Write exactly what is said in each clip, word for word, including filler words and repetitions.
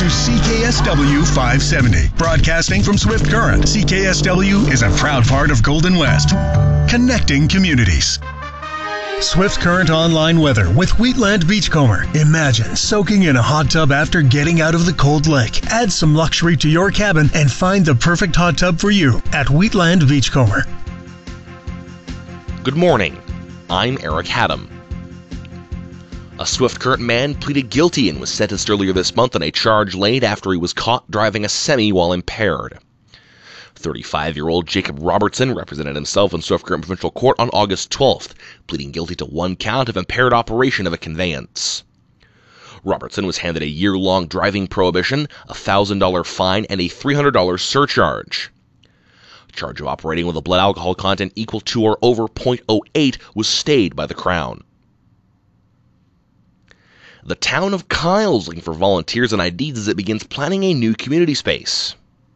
to C K S W five seventy. Broadcasting from Swift Current, C K S W is a proud part of Golden West, connecting communities. Swift Current online weather with Wheatland Beachcomber. Imagine soaking in a hot tub after getting out of the cold lake. Add some luxury to your cabin and find the perfect hot tub for you at Wheatland Beachcomber. Good morning. I'm Eric Haddam. A Swift Current man pleaded guilty and was sentenced earlier this month on a charge laid after he was caught driving a semi while impaired. thirty-five-year-old Jacob Robertson represented himself in Swift Current Provincial Court on August twelfth, pleading guilty to one count of impaired operation of a conveyance. Robertson was handed a year-long driving prohibition, a one thousand dollars fine, and a three hundred dollars surcharge. Charge of operating with a blood alcohol content equal to or over zero point zero eight was stayed by the Crown. The town of Kyle is looking for volunteers and I Ds as it begins planning a new community space.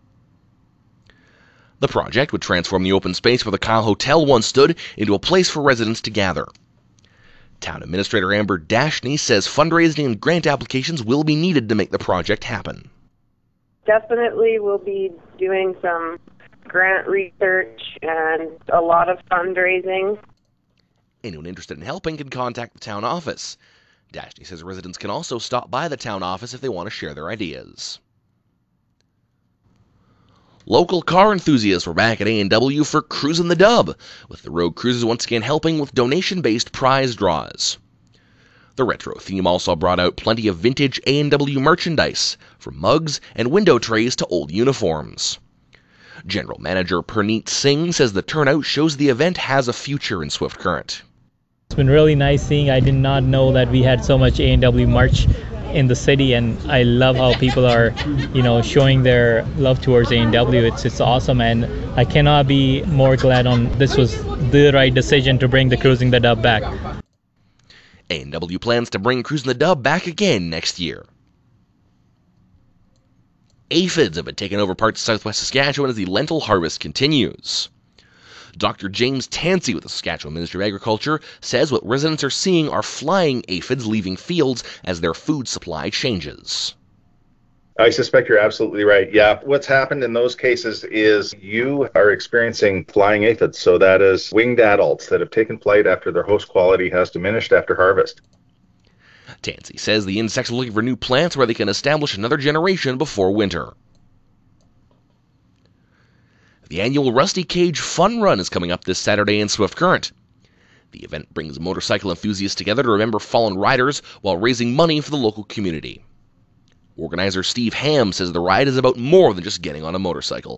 The project would transform the open space where the Kyle Hotel once stood into a place for residents to gather. Town Administrator Amber Dashney says fundraising and grant applications will be needed to make the project happen. Definitely we'll be doing some grant research and a lot of fundraising. Anyone interested in helping can contact the town office. Dashney says residents can also stop by the town office if they want to share their ideas. Local car enthusiasts were back at A and W for Cruisin' the Dub, with the road cruises once again helping with donation-based prize draws. The retro theme also brought out plenty of vintage A and W merchandise, from mugs and window trays to old uniforms. General Manager Perneet Singh says the turnout shows the event has a future in Swift Current. It's been really nice seeing. I did not know that we had so much A and W merch in the city, and I love how people are, you know, showing their love towards A and W. It's it's awesome, and I cannot be more glad on this was the right decision to bring the Cruising the Dub back. A and W plans to bring Cruising the Dub back again next year. Aphids have been taking over parts of southwest Saskatchewan as the lentil harvest continues. Doctor James Tansey with the Saskatchewan Ministry of Agriculture says what residents are seeing are flying aphids leaving fields as their food supply changes. I suspect you're absolutely right. Yeah, what's happened in those cases is you are experiencing flying aphids. So that is winged adults that have taken flight after their host quality has diminished after harvest. Tansey says the insects are looking for new plants where they can establish another generation before winter. The annual Rusty Cage Fun Run is coming up this Saturday in Swift Current. The event brings motorcycle enthusiasts together to remember fallen riders while raising money for the local community. Organizer Steve Ham says the ride is about more than just getting on a motorcycle.